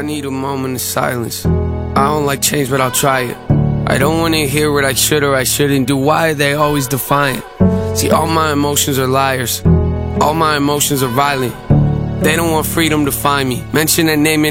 need a moment of silence. I don't like change, but I'll try it. I don't wanna hear what I should or I shouldn't do. Why are they always defiant? See, all my emotions are liars. All my emotions are violent. They don't want freedom to find me. Mention that name and